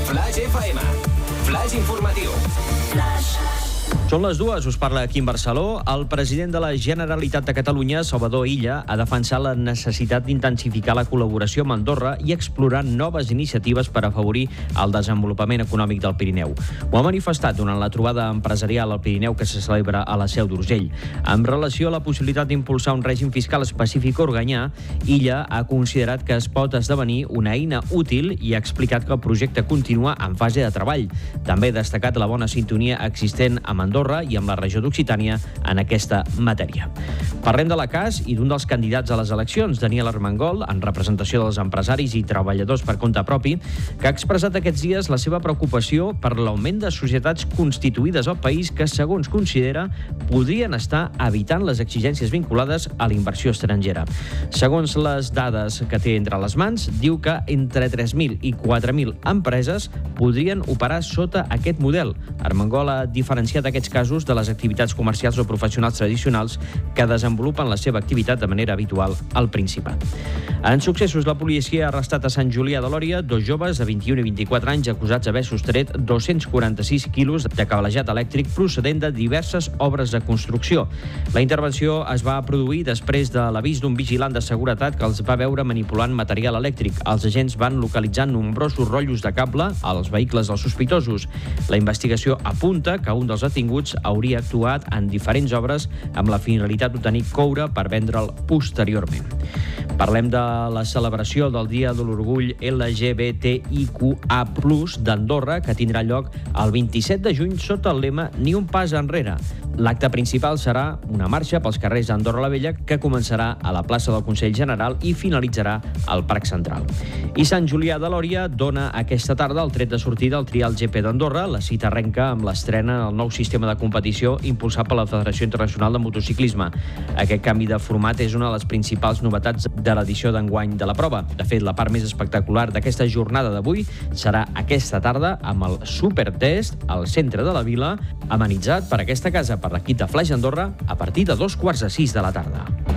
Flash FM. Flash informatiu. Són les 2, us parla Quim Barceló. El president de la Generalitat de Catalunya, Salvador Illa, ha defensat la necessitat d'intensificar la col·laboració amb Andorra i explorar noves iniciatives per afavorir el desenvolupament econòmic del Pirineu. Ho ha manifestat durant la trobada empresarial al Pirineu que se celebra a la Seu d'Urgell. En relació a la possibilitat d'impulsar un règim fiscal específic a Organyà, Illa ha considerat que es pot esdevenir una eina útil i ha explicat que el projecte continua en fase de treball. També ha destacat la bona sintonia existent amb Andorra i amb la regió d'Occitània en aquesta matèria. Parlem de la CAS i d'un dels candidats a les eleccions, Daniel Armengol, en representació dels empresaris i treballadors per compte propi, que ha expressat aquests dies la seva preocupació per l'augment de societats constituïdes al país que, segons considera, podrien estar evitant les exigències vinculades a la inversió estrangera. Segons les dades que té entre les mans, diu que entre 3.000 i 4.000 empreses podrien operar sota aquest model. Armengol ha diferenciat aquests casos de les activitats comercials o professionals tradicionals que desenvolupen la seva activitat de manera habitual al Principat. En successos, la policia ha arrestat a Sant Julià de Lòria 2 joves de 21 i 24 anys acusats d'haver sostret 246 quilos de cablejat elèctric procedent de diverses obres de construcció. La intervenció es va produir després de l'avís d'un vigilant de seguretat que els va veure manipulant material elèctric. Els agents van localitzar nombrosos rotllos de cable als vehicles dels sospitosos. La investigació apunta que un dels detinguts hauria actuat en diferents obres amb la finalitat d'obtenir coure per vendre'l posteriorment. Parlem de la celebració del Dia de l'Orgull LGBTIQA+ d'Andorra, que tindrà lloc el 27 de juny sota el lema Ni un pas enrere. L'acte principal serà una marxa pels carrers d'Andorra la Vella que començarà a la plaça del Consell General i finalitzarà al Parc Central. I Sant Julià de Lòria dona aquesta tarda el tret de sortida al Trial GP d'Andorra. La cita arrenca amb l'estrena del nou sistema de competició impulsat per la Federació Internacional de Motociclisme. Aquest canvi de format és una de les principals novetats de l'edició d'enguany de la prova. De fet, la part més espectacular d'aquesta jornada d'avui serà aquesta tarda amb el Supertest al centre de la vila, amenitzat per aquesta casa per l'equip de Flash Andorra a partir de 5:15 de la tarda.